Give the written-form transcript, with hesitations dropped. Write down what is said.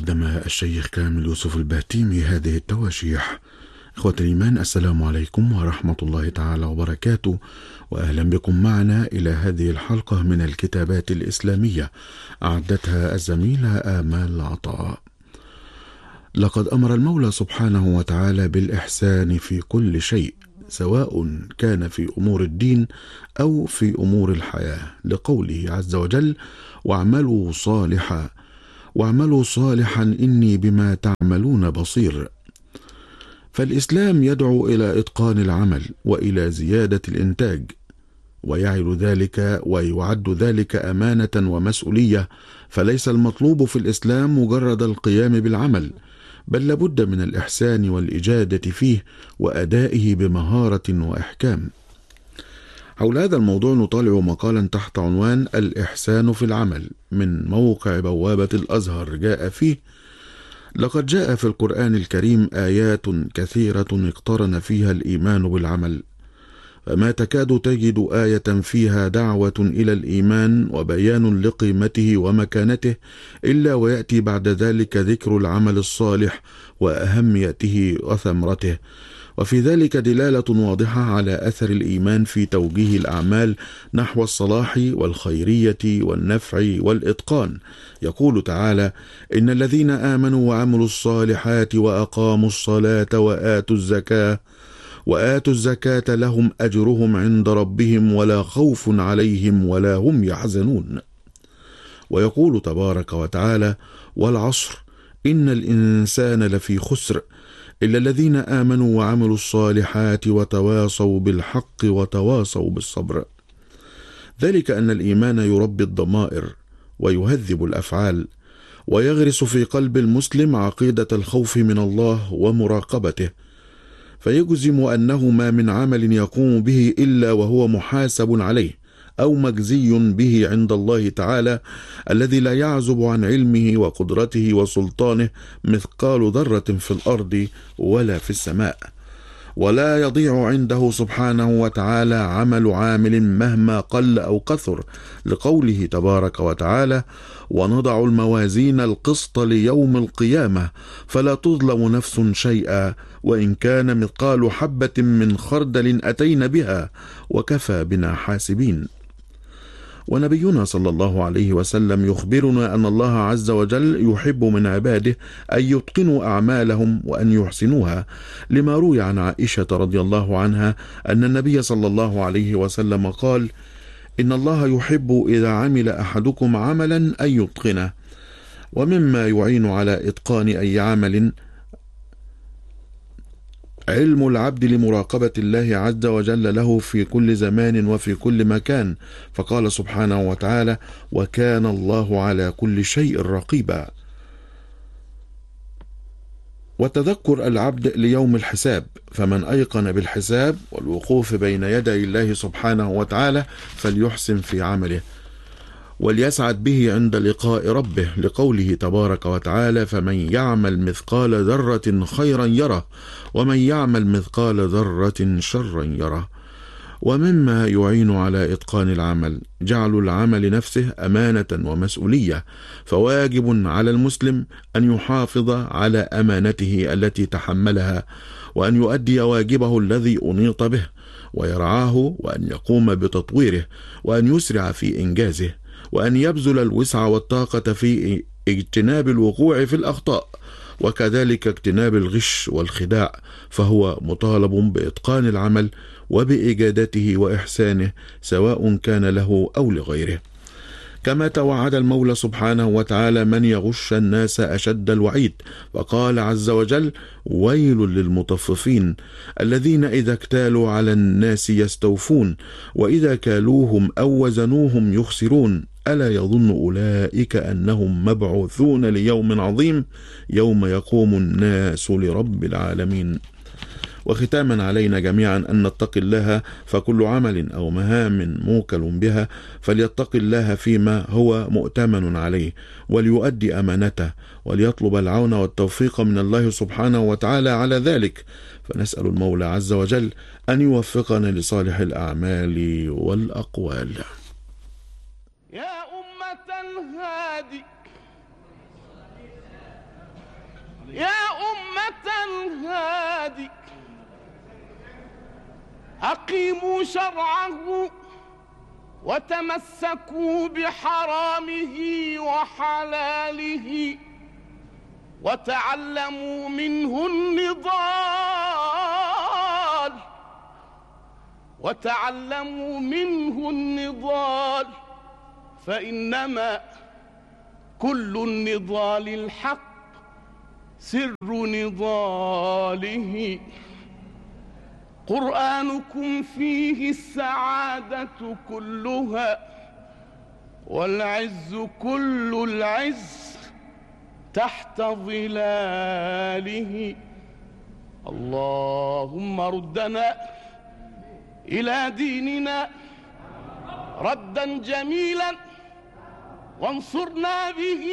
قدم الشيخ كامل يوسف البهتيمي هذه التواشيح. إخوة الإيمان، السلام عليكم ورحمة الله تعالى وبركاته، وأهلا بكم معنا إلى هذه الحلقة من الكتابات الإسلامية أعدتها الزميلة آمال عطاء. لقد أمر المولى سبحانه وتعالى بالإحسان في كل شيء، سواء كان في أمور الدين أو في أمور الحياة، لقوله عز وجل: واعملوا صالحا إني بما تعملون بصير. فالإسلام يدعو إلى إتقان العمل وإلى زيادة الإنتاج، ويعد ذلك أمانة ومسؤولية، فليس المطلوب في الإسلام مجرد القيام بالعمل، بل لابد من الإحسان والإجادة فيه وأدائه بمهارة وإحكام. حول هذا الموضوع نطالع مقالا تحت عنوان الإحسان في العمل من موقع بوابة الأزهر، جاء فيه: لقد جاء في القرآن الكريم آيات كثيرة اقترن فيها الإيمان بالعمل، فما تكاد تجد آية فيها دعوة إلى الإيمان وبيان لقيمته ومكانته إلا ويأتي بعد ذلك ذكر العمل الصالح وأهميته وثمرته، وفي ذلك دلالة واضحة على أثر الإيمان في توجيه الأعمال نحو الصلاح والخيرية والنفع والإتقان. يقول تعالى: إن الذين آمنوا وعملوا الصالحات وأقاموا الصلاة وآتوا الزكاة لهم أجرهم عند ربهم ولا خوف عليهم ولا هم يحزنون. ويقول تبارك وتعالى: والعصر إن الإنسان لفي خسر إلا الذين آمنوا وعملوا الصالحات وتواصوا بالحق وتواصوا بالصبر. ذلك أن الإيمان يربي الضمائر ويهذب الأفعال، ويغرس في قلب المسلم عقيدة الخوف من الله ومراقبته، فيجزم أنه ما من عمل يقوم به إلا وهو محاسب عليه أو مجزي به عند الله تعالى، الذي لا يعزب عن علمه وقدرته وسلطانه مثقال ذرة في الأرض ولا في السماء، ولا يضيع عنده سبحانه وتعالى عمل عامل مهما قل أو كثر، لقوله تبارك وتعالى: ونضع الموازين القسط ليوم القيامة فلا تظلم نفس شيئا وإن كان مثقال حبة من خردل أتينا بها وكفى بنا حاسبين. ونبينا صلى الله عليه وسلم يخبرنا أن الله عز وجل يحب من عباده أن يتقنوا أعمالهم وأن يحسنوها، لما روي عن عائشة رضي الله عنها أن النبي صلى الله عليه وسلم قال: إن الله يحب إذا عمل أحدكم عملا أن يتقنه. ومما يعين على إتقان أي عمل علم العبد لمراقبة الله عز وجل له في كل زمان وفي كل مكان، فقال سبحانه وتعالى: وكان الله على كل شيء رقيبا. وتذكر العبد ليوم الحساب، فمن أيقن بالحساب والوقوف بين يدي الله سبحانه وتعالى فليحسن في عمله وليسعد به عند لقاء ربه، لقوله تبارك وتعالى: فمن يعمل مثقال ذرة خيرا يره ومن يعمل مثقال ذرة شرا يره. ومما يعين على إتقان العمل جعل العمل نفسه أمانة ومسؤولية، فواجب على المسلم أن يحافظ على أمانته التي تحملها، وأن يؤدي واجبه الذي أنيط به ويرعاه، وأن يقوم بتطويره، وأن يسرع في إنجازه، وأن يبذل الوسع والطاقة في اجتناب الوقوع في الأخطاء، وكذلك اجتناب الغش والخداع، فهو مطالب بإتقان العمل وبإجادته وإحسانه سواء كان له أو لغيره. كما توعد المولى سبحانه وتعالى من يغش الناس أشد الوعيد، وقال عز وجل: ويل للمطففين الذين إذا اكتالوا على الناس يستوفون وإذا كالوهم أو وزنوهم يخسرون ألا يظن أولئك أنهم مبعوثون ليوم عظيم يوم يقوم الناس لرب العالمين. وختاما علينا جميعا أن نتقي الله، فكل عمل أو مهام موكل بها فليتقي الله فيما هو مؤتمن عليه، وليؤدي أمانته، وليطلب العون والتوفيق من الله سبحانه وتعالى على ذلك. فنسأل المولى عز وجل أن يوفقنا لصالح الأعمال والأقوال. يا أمة الهادي أقيموا شرعه وتمسكوا بحرامه وحلاله، وتعلموا منه النضال، فإنما كل النضال الحق سر نضاله. قرآنكم فيه السعادة كلها، والعز كل العز تحت ظلاله. اللهم ردنا إلى ديننا ردا جميلا، وانصرنا به